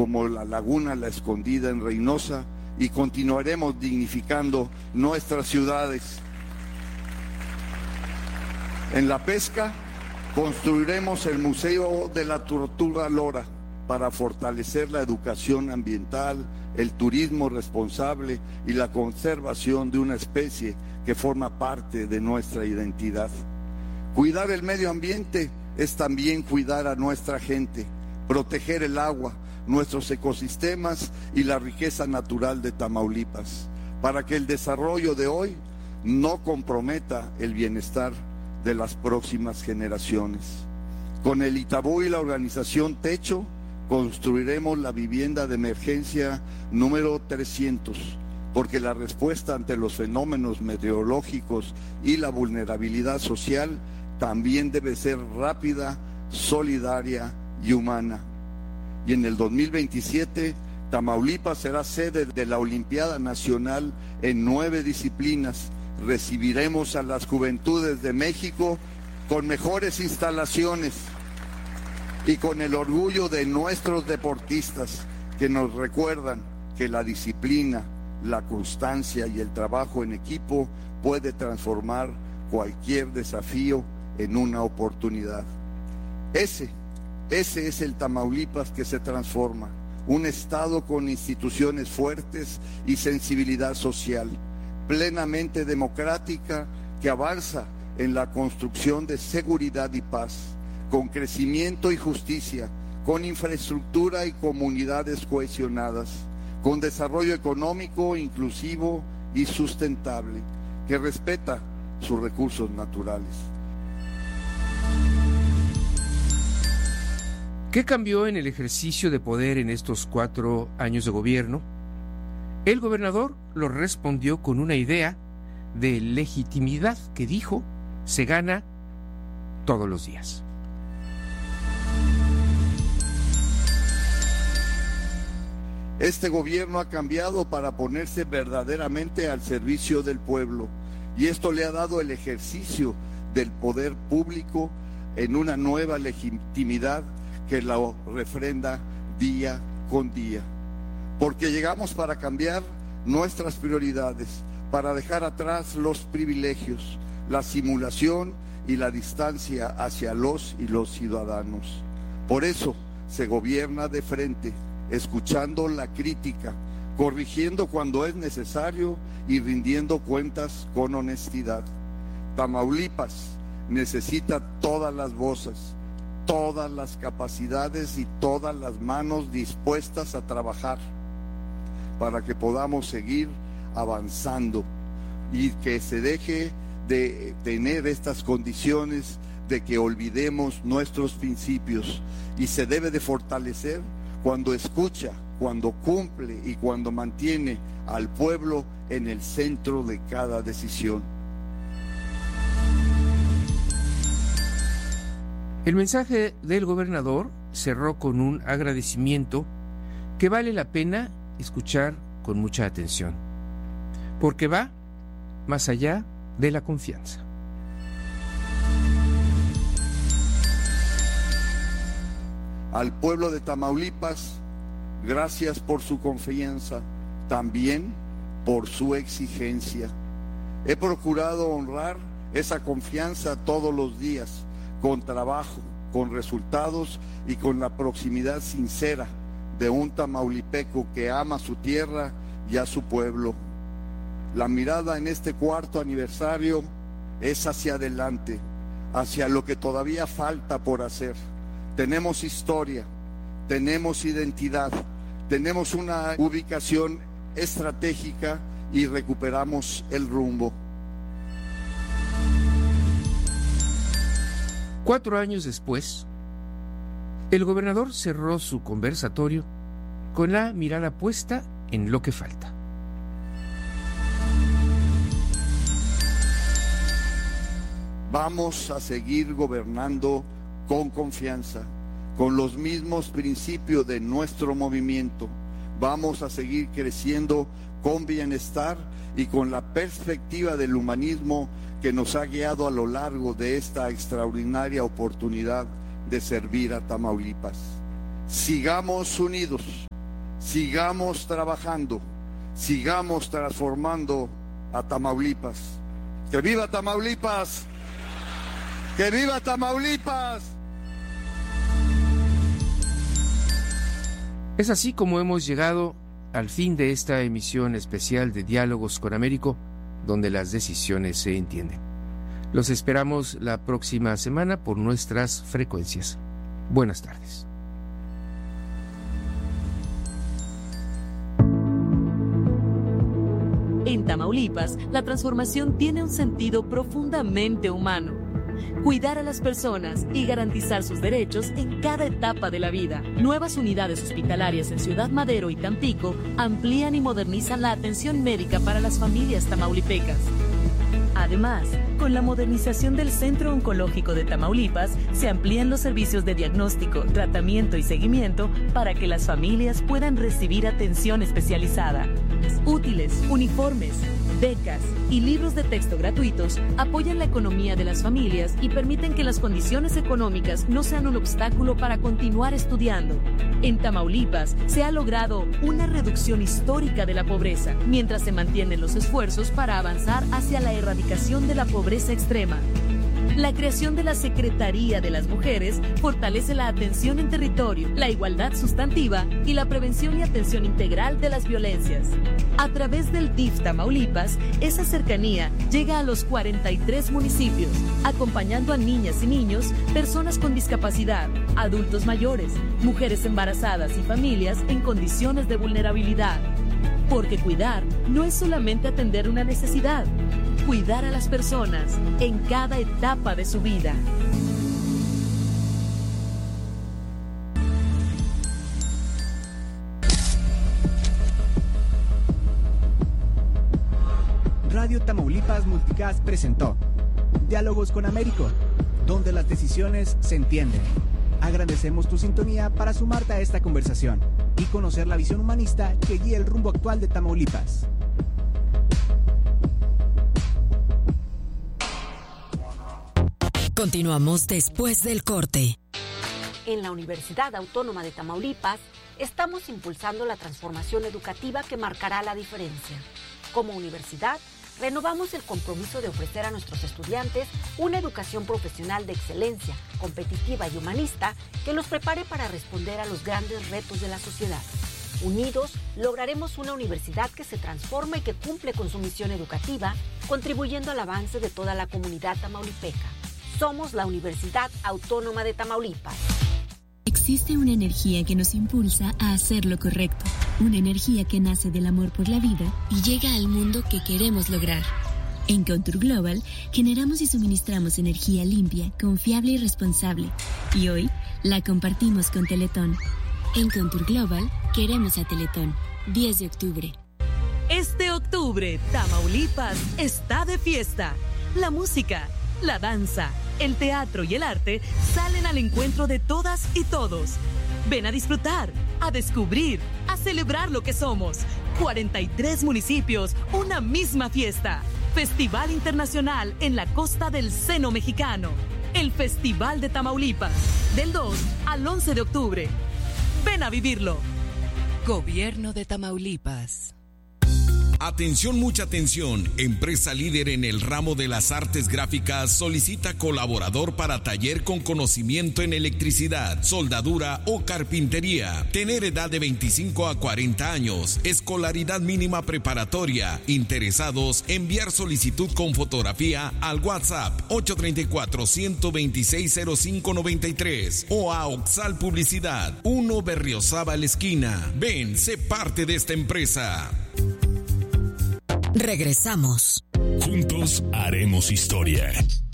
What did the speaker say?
como la Laguna La Escondida en Reynosa, y continuaremos dignificando nuestras ciudades. En la pesca, construiremos el Museo de la Tortuga Lora para fortalecer la educación ambiental, el turismo responsable y la conservación de una especie que forma parte de nuestra identidad. Cuidar el medio ambiente es también cuidar a nuestra gente, proteger el agua, nuestros ecosistemas y la riqueza natural de Tamaulipas, para que el desarrollo de hoy no comprometa el bienestar de las próximas generaciones. Con el Itabú y la organización Techo, construiremos la vivienda de emergencia número 300, porque la respuesta ante los fenómenos meteorológicos y la vulnerabilidad social también debe ser rápida, solidaria y humana. Y en el 2027, Tamaulipas será sede de la Olimpiada Nacional en 9 disciplinas. Recibiremos a las juventudes de México con mejores instalaciones y con el orgullo de nuestros deportistas que nos recuerdan que la disciplina, la constancia y el trabajo en equipo puede transformar cualquier desafío en una oportunidad. Ese es el Tamaulipas que se transforma, un estado con instituciones fuertes y sensibilidad social, plenamente democrática, que avanza en la construcción de seguridad y paz, con crecimiento y justicia, con infraestructura y comunidades cohesionadas, con desarrollo económico, inclusivo y sustentable, que respeta sus recursos naturales. ¿Qué cambió en el ejercicio de poder en estos 4 años de gobierno? El gobernador lo respondió con una idea de legitimidad que dijo se gana todos los días. Este gobierno ha cambiado para ponerse verdaderamente al servicio del pueblo, y esto le ha dado el ejercicio del poder público en una nueva legitimidad que lo refrenda día con día. Porque llegamos para cambiar nuestras prioridades, para dejar atrás los privilegios, la simulación y la distancia hacia los y los ciudadanos. Por eso se gobierna de frente, escuchando la crítica, corrigiendo cuando es necesario y rindiendo cuentas con honestidad. Tamaulipas necesita todas las voces, todas las capacidades y todas las manos dispuestas a trabajar para que podamos seguir avanzando y que se deje de tener estas condiciones de que olvidemos nuestros principios, y se debe de fortalecer cuando escucha, cuando cumple y cuando mantiene al pueblo en el centro de cada decisión. El mensaje del gobernador cerró con un agradecimiento que vale la pena escuchar con mucha atención, porque va más allá de la confianza. Al pueblo de Tamaulipas, gracias por su confianza, también por su exigencia. He procurado honrar esa confianza todos los días, con trabajo, con resultados y con la proximidad sincera de un tamaulipeco que ama su tierra y a su pueblo. La mirada en este 4º aniversario es hacia adelante, hacia lo que todavía falta por hacer. Tenemos historia, tenemos identidad, tenemos una ubicación estratégica y recuperamos el rumbo. 4 años después, el gobernador cerró su conversatorio con la mirada puesta en lo que falta. Vamos a seguir gobernando con confianza, con los mismos principios de nuestro movimiento. Vamos a seguir creciendo con bienestar y con la perspectiva del humanismo que nos ha guiado a lo largo de esta extraordinaria oportunidad de servir a Tamaulipas. Sigamos unidos, sigamos trabajando, sigamos transformando a Tamaulipas. ¡Que viva Tamaulipas! ¡Que viva Tamaulipas! Es así como hemos llegado al fin de esta emisión especial de Diálogos con Américo, donde las decisiones se entienden. Los esperamos la próxima semana por nuestras frecuencias. Buenas tardes. En Tamaulipas, la transformación tiene un sentido profundamente humano. Cuidar a las personas y garantizar sus derechos en cada etapa de la vida. Nuevas unidades hospitalarias en Ciudad Madero y Tampico amplían y modernizan la atención médica para las familias tamaulipecas. Además, con la modernización del Centro Oncológico de Tamaulipas, se amplían los servicios de diagnóstico, tratamiento y seguimiento para que las familias puedan recibir atención especializada. Útiles, uniformes, becas y libros de texto gratuitos apoyan la economía de las familias y permiten que las condiciones económicas no sean un obstáculo para continuar estudiando. En Tamaulipas se ha logrado una reducción histórica de la pobreza, mientras se mantienen los esfuerzos para avanzar hacia la erradicación de la pobreza extrema. La creación de la Secretaría de las Mujeres fortalece la atención en territorio, la igualdad sustantiva y la prevención y atención integral de las violencias. A través del DIF Tamaulipas, esa cercanía llega a los 43 municipios, acompañando a niñas y niños, personas con discapacidad, adultos mayores, mujeres embarazadas y familias en condiciones de vulnerabilidad. Porque cuidar no es solamente atender una necesidad, cuidar a las personas en cada etapa de su vida. Radio Tamaulipas Multicast presentó Diálogos con Américo, donde las decisiones se entienden. Agradecemos tu sintonía para sumarte a esta conversación y conocer la visión humanista que guía el rumbo actual de Tamaulipas. Continuamos después del corte. En la Universidad Autónoma de Tamaulipas estamos impulsando la transformación educativa que marcará la diferencia. Como universidad, renovamos el compromiso de ofrecer a nuestros estudiantes una educación profesional de excelencia, competitiva y humanista que los prepare para responder a los grandes retos de la sociedad. Unidos, lograremos una universidad que se transforma y que cumple con su misión educativa, contribuyendo al avance de toda la comunidad tamaulipeca. Somos la Universidad Autónoma de Tamaulipas. Existe una energía que nos impulsa a hacer lo correcto. Una energía que nace del amor por la vida y llega al mundo que queremos lograr. En Contour Global generamos y suministramos energía limpia, confiable y responsable. Y hoy la compartimos con Teletón. En Contour Global queremos a Teletón. 10 de octubre. Este octubre, Tamaulipas está de fiesta. La música, la danza, el teatro y el arte salen al encuentro de todas y todos. Ven a disfrutar, a descubrir, a celebrar lo que somos. 43 municipios, una misma fiesta. Festival Internacional en la costa del Seno Mexicano. El Festival de Tamaulipas, del 2 al 11 de octubre. Ven a vivirlo. Gobierno de Tamaulipas. Atención, mucha atención. Empresa líder en el ramo de las artes gráficas solicita colaborador para taller con conocimiento en electricidad, soldadura o carpintería. Tener edad de 25 a 40 años. Escolaridad mínima preparatoria. Interesados, enviar solicitud con fotografía al WhatsApp 834-126-0593 o a Oxal Publicidad 1 Berriozábal esquina. Ven, sé parte de esta empresa. Regresamos. Juntos haremos historia.